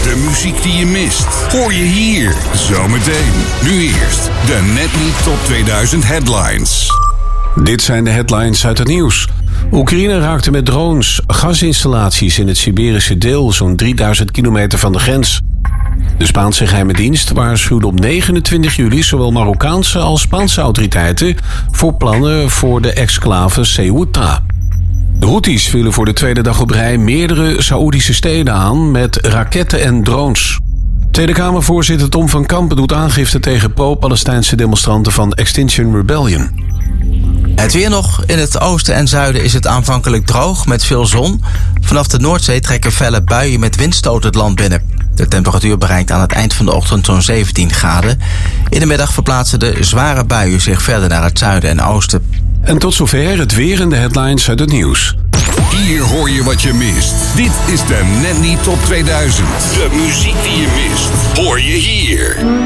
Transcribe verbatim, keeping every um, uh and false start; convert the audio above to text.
De muziek die je mist, hoor je hier. Zometeen. Nu eerst de Netbeat Top tweeduizend Headlines. Dit zijn de headlines uit het nieuws. Oekraïne raakte met drones gasinstallaties in het Siberische deel, zo'n drieduizend kilometer van de grens. De Spaanse geheime dienst waarschuwde op negenentwintig juli zowel Marokkaanse als Spaanse autoriteiten voor plannen voor de exclave Ceuta. De Houthis vielen voor de tweede dag op rij meerdere Saoedische steden aan met raketten en drones. Tweede Kamervoorzitter Tom van Kampen doet aangifte tegen pro-Palestijnse demonstranten van Extinction Rebellion. Het weer nog. In het oosten en zuiden is het aanvankelijk droog met veel zon. Vanaf de Noordzee trekken felle buien met windstoot het land binnen. De temperatuur bereikt aan het eind van de ochtend zo'n zeventien graden. In de middag verplaatsen de zware buien zich verder naar het zuiden en oosten. En tot zover het weer en de headlines uit het nieuws. Hier hoor je wat je mist. Dit is de Netbeat Top tweeduizend. De muziek die je mist, hoor je hier.